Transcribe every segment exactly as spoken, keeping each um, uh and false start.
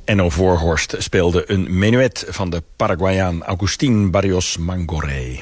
Enno Voorhorst speelde een menuet van de Paraguayaan Agustín Barrios Mangoré.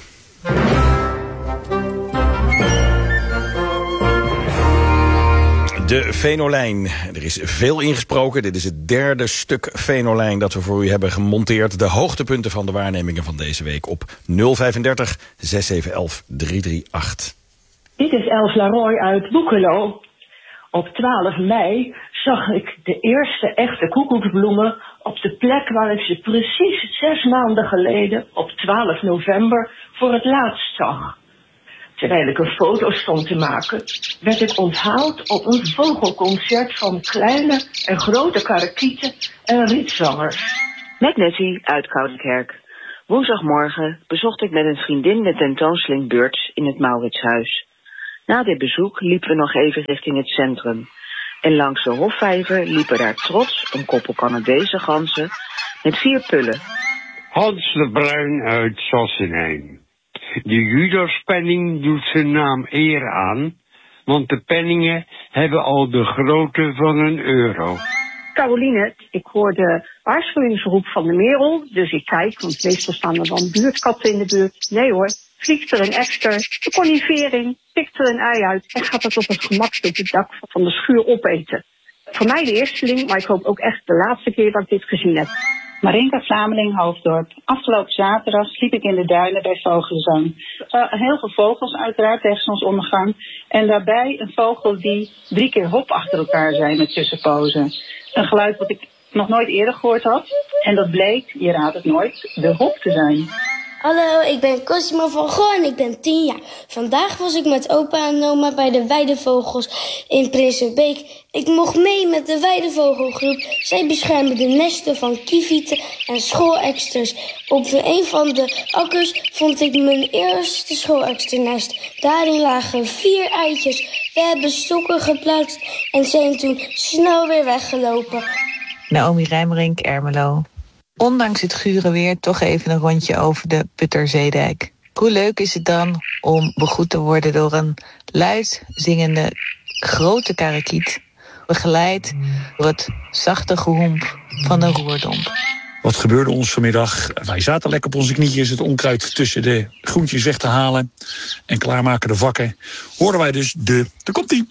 De Venolijn. Er is veel ingesproken. Dit is het derde stuk Venolijn dat we voor u hebben gemonteerd. De hoogtepunten van de waarnemingen van deze week op nul vijfendertig zes zeven een een drie drie acht. Dit is Els Laroy uit Boekelo. Op twaalf mei zag ik de eerste echte koekoeksbloemen op de plek waar ik ze precies zes maanden geleden op twaalf november voor het laatst zag. Terwijl ik een foto stond te maken, werd ik onthaald op een vogelconcert van kleine en grote karakieten en rietzangers. Met Nettie uit Koudenkerk. Woensdagmorgen bezocht ik met een vriendin de tentoonstelling Birds in het Mauritshuis. Na dit bezoek liepen we nog even richting het centrum. En langs de Hofvijver liepen daar trots een koppel Canadese ganzen met vier pullen. Hans de Bruin uit Sassenheim. De Judaspenning doet zijn naam eer aan, want de penningen hebben al de grootte van een euro. Caroline, ik hoor de waarschuwingsroep van de merel, dus ik kijk, want meestal staan er dan buurtkatten in de buurt. Nee hoor, vliegt er een ekster, de conifering, pikt er een ei uit en gaat het op het gemak op het dak van de schuur opeten. Voor mij de eersteling, maar ik hoop ook echt de laatste keer dat ik dit gezien heb. Marinka Vlameling, Hoofddorp. Afgelopen zaterdag sliep ik in de duinen bij vogelzang. Uh, heel veel vogels uiteraard tegen zonsondergang. En daarbij een vogel die drie keer hop achter elkaar zei met tussenpozen. Een geluid wat ik nog nooit eerder gehoord had. En dat bleek, je raadt het nooit, de hop te zijn. Hallo, ik ben Cosimo van Goor en ik ben tien jaar. Vandaag was ik met opa en oma bij de weidevogels in Prinsenbeek. Ik mocht mee met de weidevogelgroep. Zij beschermen de nesten van kievieten en schooleksters. Op een van de akkers vond ik mijn eerste schooleksternest. Daarin lagen vier eitjes. We hebben stokken geplaatst en zijn toen snel weer weggelopen. Naomi Rijmerink, Ermelo. Ondanks het gure weer toch even een rondje over de Putterzeedijk. Hoe leuk is het dan om begroet te worden door een luid zingende grote karakiet, begeleid door het zachte gehoemp van een roerdomp. Wat gebeurde ons vanmiddag? Wij zaten lekker op onze knietjes het onkruid tussen de groentjes weg te halen en klaarmaken de vakken. Hoorden wij dus de... Daar komt-ie!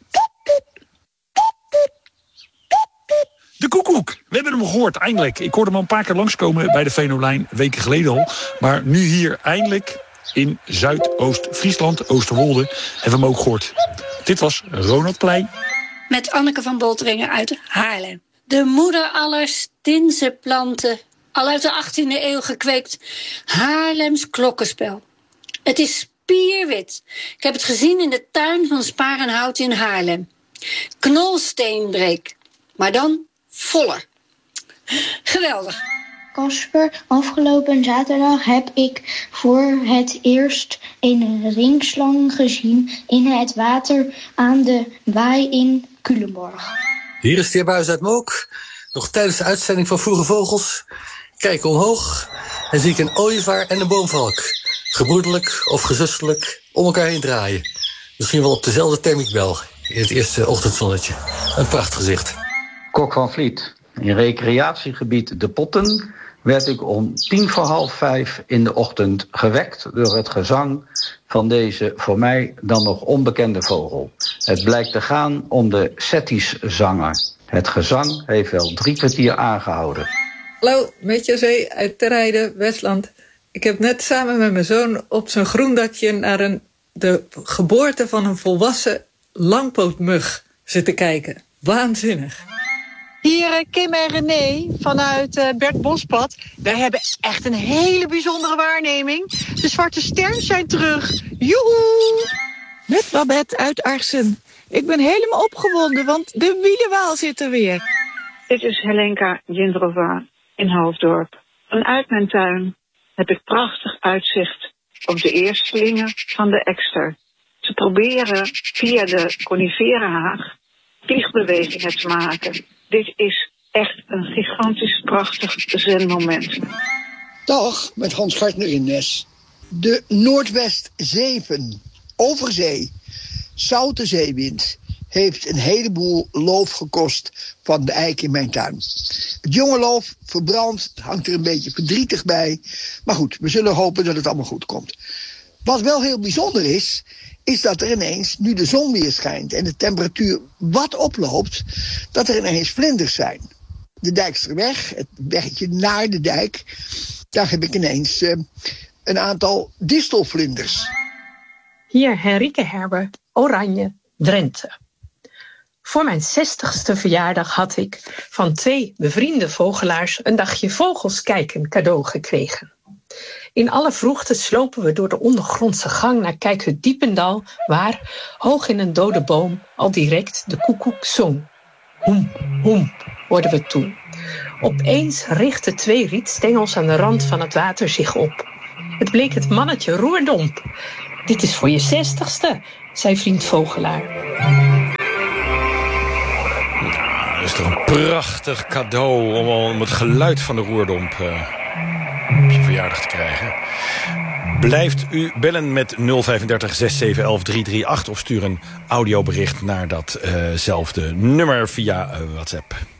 De koekoek. We hebben hem gehoord, eindelijk. Ik hoorde hem al een paar keer langskomen bij de Venolijn, weken geleden al. Maar nu hier eindelijk in Zuidoost-Friesland, Oosterwolde, hebben we hem ook gehoord. Dit was Ronald Pleij. Met Anneke van Bolteringen uit Haarlem. De moeder aller stinzenplanten, al uit de achttiende eeuw gekweekt. Haarlems klokkenspel. Het is spierwit. Ik heb het gezien in de tuin van Sparenhout in Haarlem. Knolsteenbreek. Maar dan voller. Geweldig. Kasper, afgelopen zaterdag heb ik voor het eerst een ringslang gezien in het water aan de waai in Culemborg. Hier is de heer Buijs uit Mook. Nog tijdens de uitzending van Vroege Vogels. Kijk omhoog en zie ik een ooievaar en een boomvalk. Gebroedelijk of gezusterlijk om elkaar heen draaien. Misschien wel op dezelfde thermiekbel in het eerste ochtendzonnetje. Een prachtig gezicht. Kok van Vliet. In recreatiegebied De Potten werd ik om tien voor half vijf in de ochtend gewekt door het gezang van deze voor mij dan nog onbekende vogel. Het blijkt te gaan om de Setti's-zanger. Het gezang heeft wel drie kwartier aangehouden. Hallo, met José uit Terheide, Westland. Ik heb net samen met mijn zoon op zijn groendakje naar een, de geboorte van een volwassen langpootmug zitten kijken. Waanzinnig. Hier Kim en René vanuit uh, Bert Bospad. Wij hebben echt een hele bijzondere waarneming. De zwarte sterren zijn terug. Joehoe! Met Babette uit Arsen. Ik ben helemaal opgewonden, want de wielenwaal zit er weer. Dit is Helenka Jindrova in Hoofddorp. Vanuit mijn tuin heb ik prachtig uitzicht op de eerstelingen van de ekster. Ze proberen via de coniferenhaag vliegbewegingen te maken. Dit is echt een gigantisch prachtig zenmoment. Dag, met Hans Gartner Innes. De Noordwest zeven, overzee, zoute zeewind, heeft een heleboel loof gekost van de eik in mijn tuin. Het jonge loof verbrandt, hangt er een beetje verdrietig bij. Maar goed, we zullen hopen dat het allemaal goed komt. Wat wel heel bijzonder is, is dat er ineens, nu de zon weer schijnt en de temperatuur wat oploopt, dat er ineens vlinders zijn. De Dijksterweg, het weggetje naar de dijk, daar heb ik ineens uh, een aantal distelvlinders. Hier Henrike Herber, Oranje, Drenthe. Voor mijn zestigste verjaardag had ik van twee bevriende vogelaars een dagje vogels kijken cadeau gekregen. In alle vroegte slopen we door de ondergrondse gang naar Kijkhut Diependal, waar, hoog in een dode boom, al direct de koekoek zong. Hoem, hoem, hoorden we toen. Opeens richtten twee rietstengels aan de rand van het water zich op. Het bleek het mannetje Roerdomp. Dit is voor je zestigste, zei vriend Vogelaar. Dat is toch een prachtig cadeau om, om het geluid van de Roerdomp uh, op je verjaardag te krijgen. Blijft u bellen met nul drie vijf zes zeven een een drie drie acht of stuur een audiobericht naar datzelfde uh nummer via uh, WhatsApp.